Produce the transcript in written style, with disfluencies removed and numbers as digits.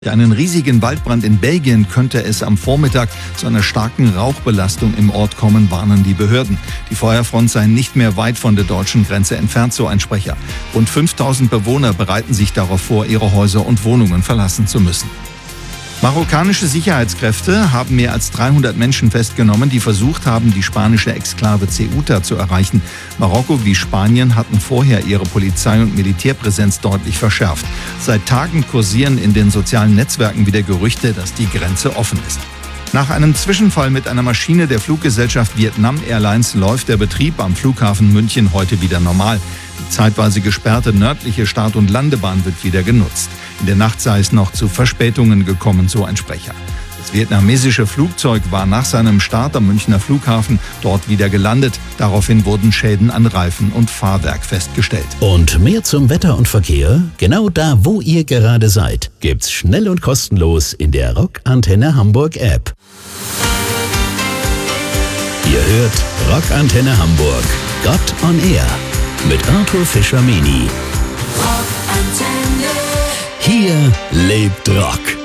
Durch einen riesigen Waldbrand in Belgien könnte es am Vormittag zu einer starken Rauchbelastung im Ort kommen, warnen die Behörden. Die Feuerfront sei nicht mehr weit von der deutschen Grenze entfernt, so ein Sprecher. Rund 5000 Bewohner bereiten sich darauf vor, ihre Häuser und Wohnungen verlassen zu müssen. Marokkanische Sicherheitskräfte haben mehr als 300 Menschen festgenommen, die versucht haben, die spanische Exklave Ceuta zu erreichen. Marokko wie Spanien hatten vorher ihre Polizei- und Militärpräsenz deutlich verschärft. Seit Tagen kursieren in den sozialen Netzwerken wieder Gerüchte, dass die Grenze offen ist. Nach einem Zwischenfall mit einer Maschine der Fluggesellschaft Vietnam Airlines läuft der Betrieb am Flughafen München heute wieder normal. Die zeitweise gesperrte nördliche Start- und Landebahn wird wieder genutzt. In der Nacht sei es noch zu Verspätungen gekommen, so ein Sprecher. Das vietnamesische Flugzeug war nach seinem Start am Münchner Flughafen dort wieder gelandet. Daraufhin wurden Schäden an Reifen und Fahrwerk festgestellt. Und mehr zum Wetter und Verkehr? Genau da, wo ihr gerade seid, gibt's schnell und kostenlos in der Rock Antenne Hamburg App. Ihr hört Rock Antenne Hamburg, Gott on Air mit Arthur Fischer-Meni. Hier lebt Rock.